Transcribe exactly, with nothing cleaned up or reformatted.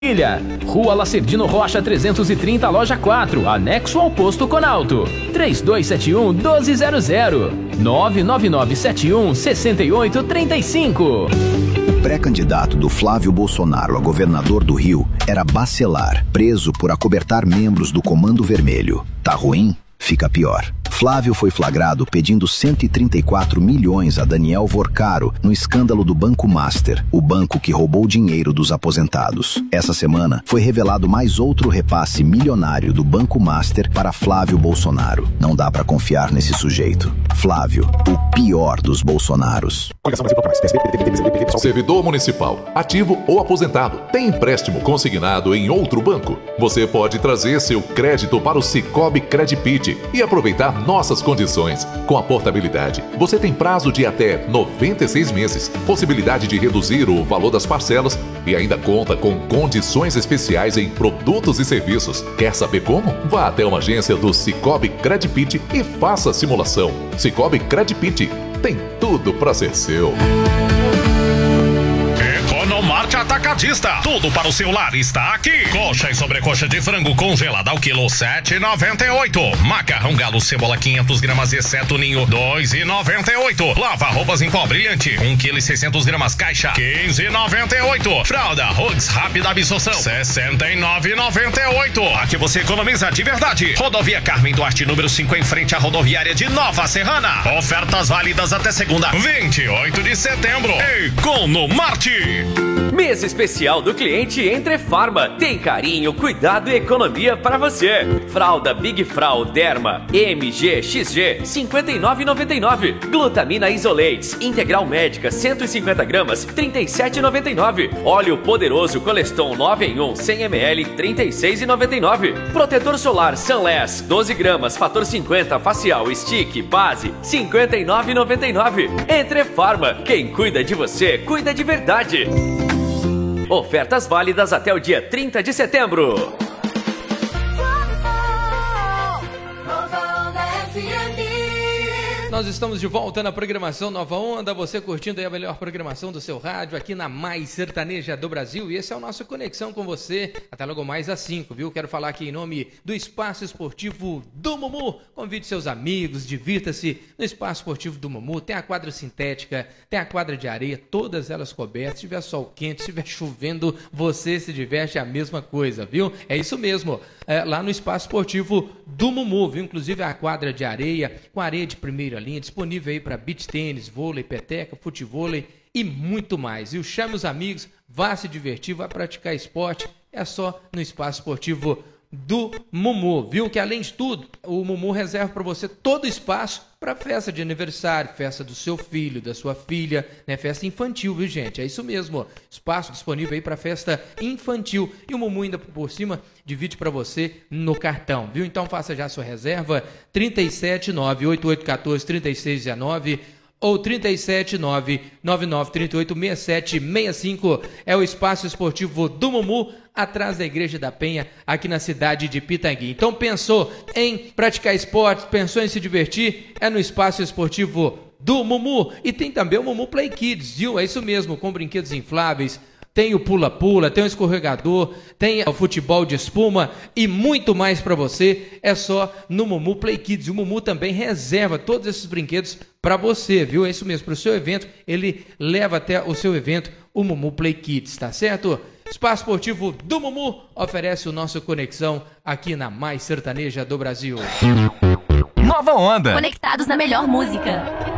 Ilha, Rua Lacerdino Rocha trezentos e trinta, loja quatro, anexo ao posto Conalto. três dois sete um, um dois zero zero. nove nove nove sete um, seis oito três cinco. O pré-candidato do Flávio Bolsonaro a governador do Rio era Bacelar, preso por acobertar membros do Comando Vermelho. Tá ruim? Fica pior. Flávio foi flagrado pedindo cento e trinta e quatro milhões a Daniel Vorcaro no escândalo do Banco Master, o banco que roubou dinheiro dos aposentados. Essa semana foi revelado mais outro repasse milionário do Banco Master para Flávio Bolsonaro. Não dá pra confiar nesse sujeito. Flávio, o pior dos Bolsonaros. Servidor municipal, ativo ou aposentado, tem empréstimo consignado em outro banco? Você pode trazer seu crédito para o Sicoob Credipit e aproveitar nossas condições. Com a portabilidade, você tem prazo de até noventa e seis meses, possibilidade de reduzir o valor das parcelas e ainda conta com condições especiais em produtos e serviços. Quer saber como? Vá até uma agência do Sicoob Credipit e faça a simulação. Sicoob Credipit tem tudo para ser seu. Economarte Atacadista, tudo para o seu lar está aqui. Coxa e sobrecoxa de frango congelada ao quilo sete e noventa e oito. Macarrão galo cebola quinhentas gramas exceto ninho dois e noventa e oito. Lava roupas em pó brilhante um quilo e seiscentas gramas caixa quinze e noventa e oito. Fralda Hugs rápida absorção sessenta e nove e noventa e oito. Aqui você economiza de verdade. Rodovia Carmen Duarte número cinco em frente à rodoviária de Nova Serrana. Ofertas válidas até segunda, vinte e oito de setembro. Economarte. Mês especial do cliente Entre Farma. Tem carinho, cuidado e economia para você. Fralda Big Frau Derma M G X G cinquenta e nove e noventa e nove. Glutamina Isolates Integral Médica cento e cinquenta gramas trinta e sete e noventa e nove. Óleo Poderoso Coleston nove em um cem mililitros trinta e seis e noventa e nove. Protetor Solar Sunless doze gramas Fator cinquenta Facial Stick Base cinquenta e nove e noventa e nove. Entre Farma. Quem cuida de você, cuida de verdade. Ofertas válidas até o dia trinta de setembro. Nós estamos de volta na programação Nova Onda, você curtindo aí a melhor programação do seu rádio aqui na mais sertaneja do Brasil, e esse é o nosso Conexão com você, até logo mais às cinco, viu? Quero falar aqui em nome do Espaço Esportivo do Mumu. Convide seus amigos, divirta-se no Espaço Esportivo do Mumu. Tem a quadra sintética, tem a quadra de areia, todas elas cobertas. Se tiver sol quente, se estiver chovendo, você se diverte a mesma coisa, viu? É isso mesmo, é, lá no Espaço Esportivo do Mumu, viu? Inclusive a quadra de areia, com areia de primeira linha, disponível aí para beach tênis, vôlei, peteca, futevôlei e muito mais. E chame os amigos, vá se divertir, vá praticar esporte, é só no Espaço Esportivo do Mumu, viu? Que além de tudo, o Mumu reserva para você todo o espaço para festa de aniversário, festa do seu filho, da sua filha, né? Festa infantil, viu, gente? É isso mesmo, espaço disponível aí para festa infantil. E o Mumu ainda por cima divide para você no cartão, viu? Então faça já a sua reserva, trinta e sete, nove oito oito um quatro, trinta e seis dezenove ou trinta e sete, nove nove nove, trinta e oito, sessenta e sete, sessenta e cinco. É o Espaço Esportivo do Mumu, atrás da Igreja da Penha, aqui na cidade de Pitangui. Então pensou em praticar esportes, pensou em se divertir? É no Espaço Esportivo do Mumu. E tem também o Mumu Play Kids, viu? É isso mesmo, com brinquedos infláveis. Tem o pula-pula, tem o escorregador, tem o futebol de espuma e muito mais para você. É só no Mumu Play Kids. O Mumu também reserva todos esses brinquedos para você, viu? É isso mesmo, para o seu evento. Ele leva até o seu evento o Mumu Play Kids, tá certo? Espaço Esportivo do Mumu oferece o nosso Conexão aqui na mais sertaneja do Brasil. Nova Onda. Conectados na melhor música.